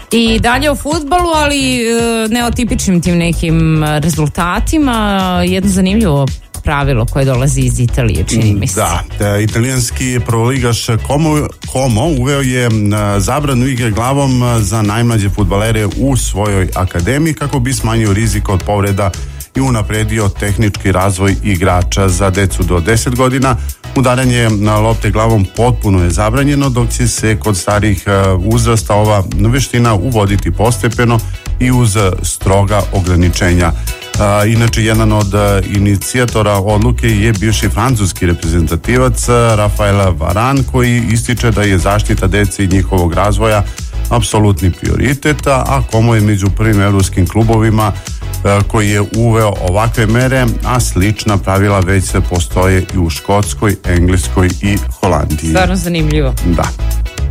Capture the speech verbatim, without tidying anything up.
I dalje o fudbalu, ali ne o tipičnim tim nekim rezultatima. Jedno zanimljivo pravilo koje dolazi iz Italije, čini mi se. Da, da, italijanski prvoligaš Como, Como uveo je zabranu igre glavom za najmlađe fudbalere u svojoj akademiji kako bi smanjio rizik od povreda i unapredio tehnički razvoj igrača. Za decu do deset godina udaranje na lopte glavom potpuno je zabranjeno, dok će se kod starijih uzrasta ova veština uvoditi postepeno i uz stroga ograničenja. Uh, inače, jedan od uh, inicijatora odluke je bivši francuski reprezentativac uh, Rafael Varane, koji ističe da je zaštita dece i njihovog razvoja apsolutni prioritet, a Como je među prvim evropskim klubovima uh, koji je uveo ovakve mere, a slična pravila već se postoje i u Škotskoj, Engleskoj i Holandiji. Stvarno zanimljivo. Da.